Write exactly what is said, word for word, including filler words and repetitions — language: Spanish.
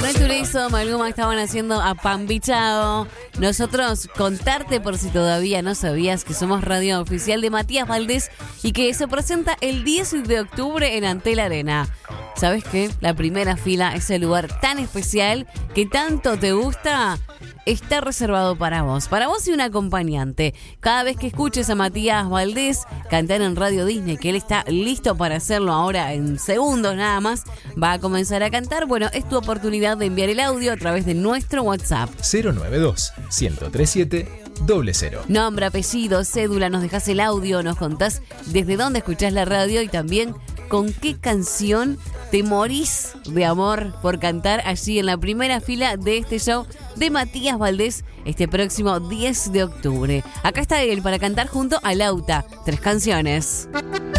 Manuel Turizo, Maluma estaban haciendo apambichado. Nosotros contarte por si todavía no sabías que somos radio oficial de Matías Valdés y que se presenta el diez de octubre en Antel Arena. ¿Sabes qué? La primera fila, ese lugar tan especial que tanto te gusta, está reservado para vos, para vos y un acompañante. Cada vez que escuches a Matías Valdés cantar en Radio Disney, que él está listo para hacerlo ahora en segundos nada más, va a comenzar a cantar. Bueno, es tu oportunidad de enviar el audio a través de nuestro WhatsApp. cero nueve dos, uno cero tres siete, cero cero. Nombre, apellido, cédula, nos dejás el audio, nos contás desde dónde escuchás la radio y también con qué canción te morís de amor por cantar allí en la primera fila de este show de Matías Valdés este próximo diez de octubre. Acá está él para cantar junto a Lauta. Tres canciones.